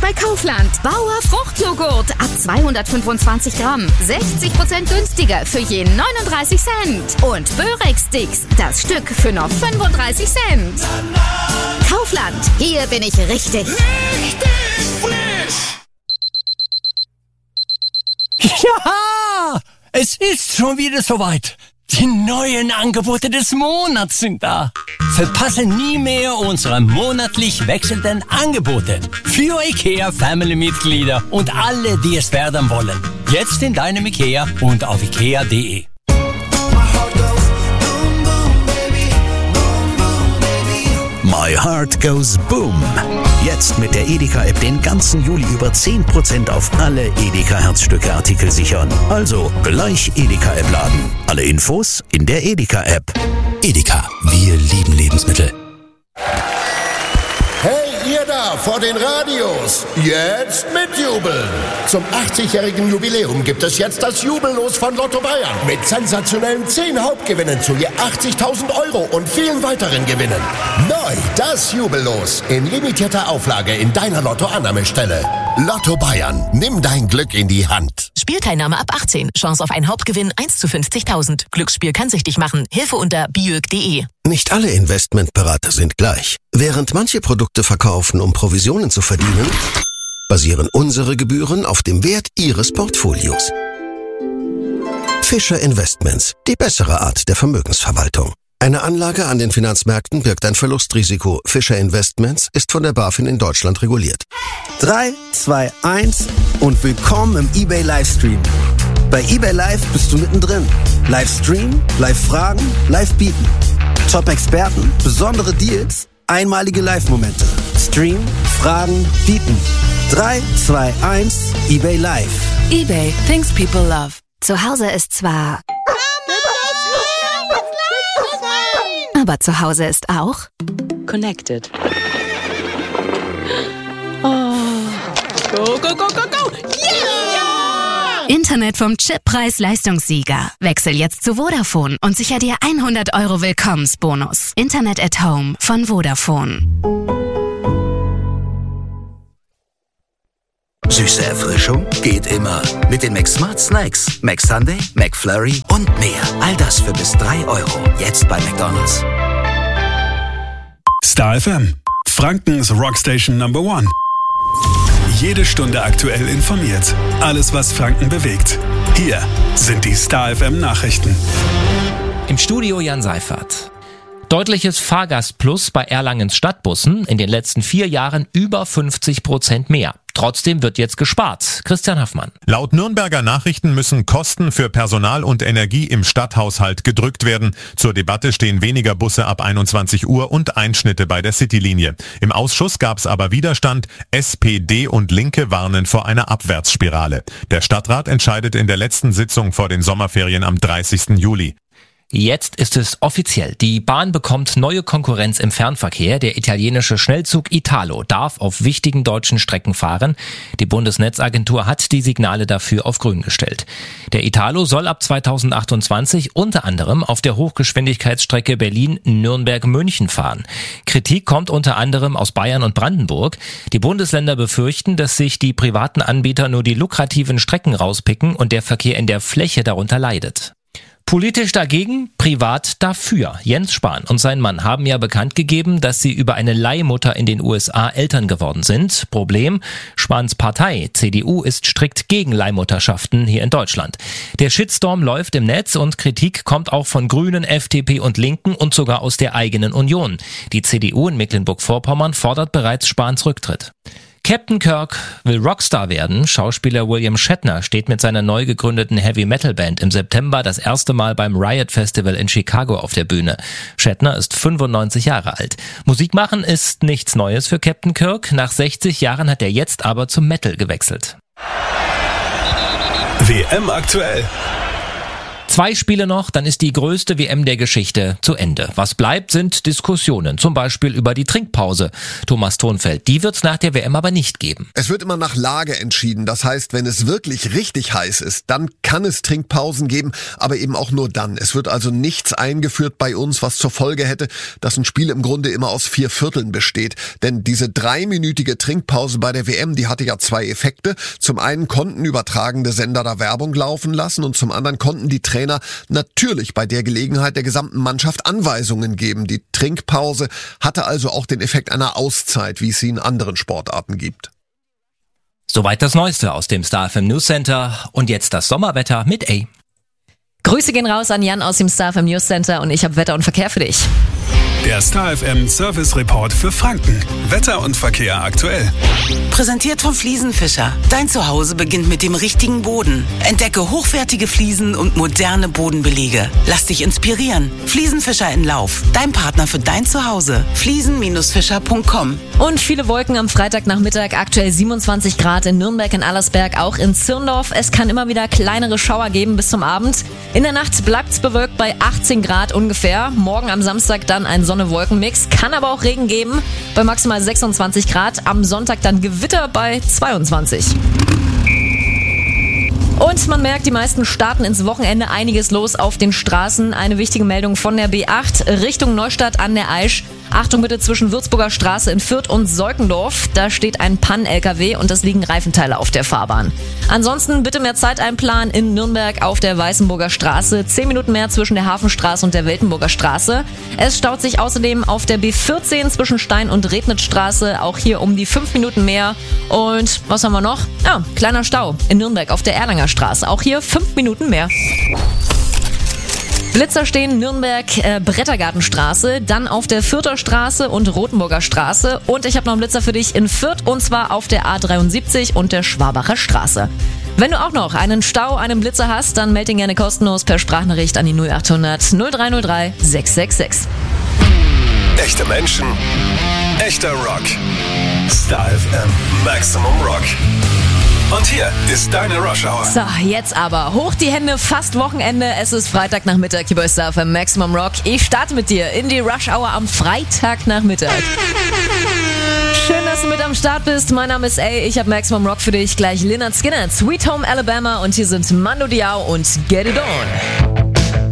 bei Kaufland. Bauer Fruchtjoghurt ab 225 Gramm. 60% günstiger für je 39 Cent. Und Börex-Sticks, das Stück für nur 35 Cent. Kaufland, hier bin ich richtig. Richtig frisch! Ja, es ist schon wieder soweit. Die neuen Angebote des Monats sind da. Verpasse nie mehr unsere monatlich wechselnden Angebote für IKEA-Family-Mitglieder und alle, die es werden wollen. Jetzt in deinem IKEA und auf ikea.de. My Heart Goes Boom. Jetzt mit der Edeka-App den ganzen Juli über 10% auf alle Edeka-Herzstücke-Artikel sichern. Also gleich Edeka-App laden. Alle Infos in der Edeka-App. Edeka, wir lieben Lebensmittel. Hey, ihr da vor den Radios, jetzt mitjubeln! Zum 80-jährigen Jubiläum gibt es jetzt das Jubellos von Lotto Bayern mit sensationellen 10 Hauptgewinnen zu je 80.000 € und vielen weiteren Gewinnen. Neu das Jubellos in limitierter Auflage in deiner Lotto-Annahmestelle. Lotto Bayern, nimm dein Glück in die Hand. Spielteilnahme ab 18. Chance auf einen Hauptgewinn 1 zu 50.000. Glücksspiel kann süchtig machen. Hilfe unter biög.de. Nicht alle Investmentberater sind gleich. Während manche Produkte verkaufen, um Provisionen zu verdienen, basieren unsere Gebühren auf dem Wert Ihres Portfolios. Fischer Investments, die bessere Art der Vermögensverwaltung. Eine Anlage an den Finanzmärkten birgt ein Verlustrisiko. Fischer Investments ist von der BaFin in Deutschland reguliert. 3, 2, 1 und willkommen im eBay Livestream. Bei eBay Live bist du mittendrin. Livestream, Live-Fragen, Live-Bieten. Top-Experten, besondere Deals, einmalige Live-Momente. Stream, Fragen, Bieten. 3, 2, 1, eBay Live. eBay, things people love. Zu Hause ist zwar... Aber zu Hause ist auch... Connected. Oh. Go, go, go, go, go! Yeah! Internet vom Chip-Preis-Leistungssieger. Wechsel jetzt zu Vodafone und sicher dir 100 € Willkommensbonus. Internet at Home von Vodafone. Süße Erfrischung geht immer. Mit den McSmart Snacks, McSunday, McFlurry und mehr. All das für bis 3 €. Jetzt bei McDonald's. Star FM, Frankens Rockstation Number 1. Jede Stunde aktuell informiert. Alles, was Franken bewegt. Hier sind die Star FM Nachrichten. Im Studio Jan Seifert. Deutliches Fahrgastplus bei Erlangens Stadtbussen. In den letzten 4 Jahren über 50% mehr. Trotzdem wird jetzt gespart. Christian Haffmann. Laut Nürnberger Nachrichten müssen Kosten für Personal und Energie im Stadthaushalt gedrückt werden. Zur Debatte stehen weniger Busse ab 21 Uhr und Einschnitte bei der Citylinie. Im Ausschuss gab es aber Widerstand. SPD und Linke warnen vor einer Abwärtsspirale. Der Stadtrat entscheidet in der letzten Sitzung vor den Sommerferien am 30. Juli. Jetzt ist es offiziell. Die Bahn bekommt neue Konkurrenz im Fernverkehr. Der italienische Schnellzug Italo darf auf wichtigen deutschen Strecken fahren. Die Bundesnetzagentur hat die Signale dafür auf grün gestellt. Der Italo soll ab 2028 unter anderem auf der Hochgeschwindigkeitsstrecke Berlin-Nürnberg-München fahren. Kritik kommt unter anderem aus Bayern und Brandenburg. Die Bundesländer befürchten, dass sich die privaten Anbieter nur die lukrativen Strecken rauspicken und der Verkehr in der Fläche darunter leidet. Politisch dagegen, privat dafür. Jens Spahn und sein Mann haben ja bekannt gegeben, dass sie über eine Leihmutter in den USA Eltern geworden sind. Problem, Spahns Partei, CDU, ist strikt gegen Leihmutterschaften hier in Deutschland. Der Shitstorm läuft im Netz und Kritik kommt auch von Grünen, FDP und Linken und sogar aus der eigenen Union. Die CDU in Mecklenburg-Vorpommern fordert bereits Spahns Rücktritt. Captain Kirk will Rockstar werden. Schauspieler William Shatner steht mit seiner neu gegründeten Heavy-Metal-Band im September das erste Mal beim Riot Festival in Chicago auf der Bühne. Shatner ist 95 Jahre alt. Musik machen ist nichts Neues für Captain Kirk. Nach 60 Jahren hat er jetzt aber zum Metal gewechselt. WM aktuell. 2 Spiele noch, dann ist die größte WM der Geschichte zu Ende. Was bleibt, sind Diskussionen, zum Beispiel über die Trinkpause. Thomas Thonfeld, die wird's nach der WM aber nicht geben. Es wird immer nach Lage entschieden. Das heißt, wenn es wirklich richtig heiß ist, dann kann es Trinkpausen geben, aber eben auch nur dann. Es wird also nichts eingeführt bei uns, was zur Folge hätte, dass ein Spiel im Grunde immer aus 4 Vierteln besteht. Denn diese 3-minütige Trinkpause bei der WM, die hatte ja 2 Effekte. Zum einen konnten übertragende Sender da Werbung laufen lassen und zum anderen konnten die Trainer natürlich bei der Gelegenheit der gesamten Mannschaft Anweisungen geben. Die Trinkpause hatte also auch den Effekt einer Auszeit, wie es sie in anderen Sportarten gibt. Soweit das Neueste aus dem Star FM News Center und jetzt das Sommerwetter mit A. Grüße gehen raus an Jan aus dem Star FM News Center und ich habe Wetter und Verkehr für dich. Der Star FM Service Report für Franken. Wetter und Verkehr aktuell. Präsentiert von Fliesenfischer. Dein Zuhause beginnt mit dem richtigen Boden. Entdecke hochwertige Fliesen und moderne Bodenbelege. Lass dich inspirieren. Fliesenfischer in Lauf. Dein Partner für dein Zuhause. Fliesen-fischer.com. Und viele Wolken am Freitagnachmittag. Aktuell 27 Grad in Nürnberg, in Allersberg, auch in Zirndorf. Es kann immer wieder kleinere Schauer geben bis zum Abend. In der Nacht bleibt's bewölkt bei 18 Grad ungefähr. Morgen am Samstag dann ein Sonne-Wolken-Mix. Kann aber auch Regen geben bei maximal 26 Grad. Am Sonntag dann Gewitter bei 22. Und man merkt, die meisten starten ins Wochenende, einiges los auf den Straßen. Eine wichtige Meldung von der B8 Richtung Neustadt an der Aisch. Achtung bitte zwischen Würzburger Straße in Fürth und Solkendorf. Da steht ein Pann-LKW und es liegen Reifenteile auf der Fahrbahn. Ansonsten bitte mehr Zeit einplanen in Nürnberg auf der Weißenburger Straße. 10 Minuten mehr zwischen der Hafenstraße und der Weltenburger Straße. Es staut sich außerdem auf der B14 zwischen Stein- und Rednitzstraße. Auch hier um die 5 Minuten mehr. Und was haben wir noch? Ja, kleiner Stau in Nürnberg auf der Erlanger Straße. Auch hier 5 Minuten mehr. Blitzer stehen Nürnberg, Brettergartenstraße, dann auf der Fürther Straße und Rothenburger Straße. Und ich habe noch einen Blitzer für dich in Fürth und zwar auf der A73 und der Schwabacher Straße. Wenn du auch noch einen Stau, einen Blitzer hast, dann melde ihn gerne kostenlos per Sprachnachricht an die 0800 0303 666. Echte Menschen, echter Rock. Star FM Maximum Rock. Und hier ist deine Rush Hour. So, jetzt aber hoch die Hände, fast Wochenende. Es ist Freitagnachmittag hier bei Star FM Maximum Rock. Ich starte mit dir in die Rush Hour am Freitagnachmittag. Schön, dass du mit am Start bist. Mein Name ist A. Ich habe Maximum Rock für dich. Gleich Lynyrd Skynyrd, Sweet Home Alabama und hier sind Mando Diao und Get It On.